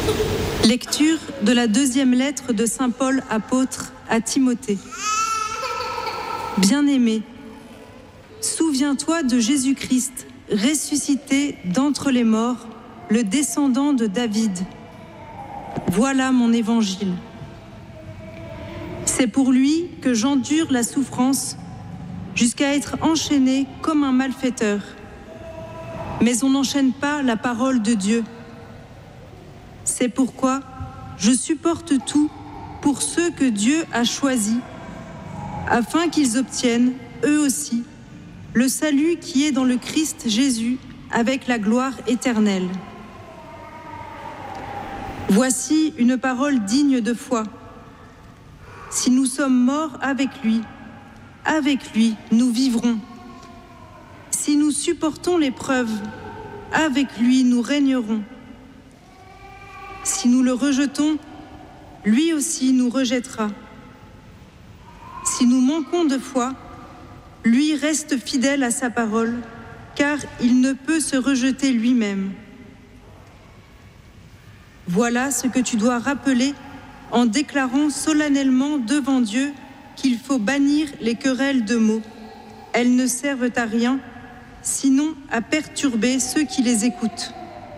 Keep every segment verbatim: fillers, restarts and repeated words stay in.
Lecture de la deuxième lettre de saint Paul apôtre à Timothée. Bien-aimé, souviens-toi de Jésus-Christ, ressuscité d'entre les morts, le descendant de David. Voilà mon évangile. C'est pour lui que j'endure la souffrance jusqu'à être enchaîné comme un malfaiteur. Mais on n'enchaîne pas la parole de Dieu. C'est pourquoi je supporte tout pour ceux que Dieu a choisis, afin qu'ils obtiennent, eux aussi, le salut qui est dans le Christ Jésus avec la gloire éternelle. Voici une parole digne de foi. Si nous sommes morts avec lui, avec lui nous vivrons. Si nous supportons l'épreuve, avec lui nous régnerons. Si nous le rejetons, lui aussi nous rejettera. Si nous manquons de foi, lui reste fidèle à sa parole, car il ne peut se rejeter lui-même. Voilà ce que tu dois rappeler en déclarant solennellement devant Dieu qu'il faut bannir les querelles de mots. Elles ne servent à rien, sinon à perturber ceux qui les écoutent.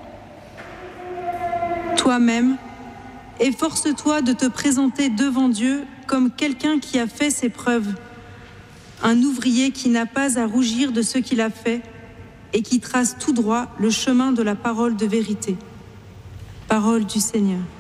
Toi-même, efforce-toi de te présenter devant Dieu comme quelqu'un qui a fait ses preuves, un ouvrier qui n'a pas à rougir de ce qu'il a fait et qui trace tout droit le chemin de la parole de vérité. Parole du Seigneur.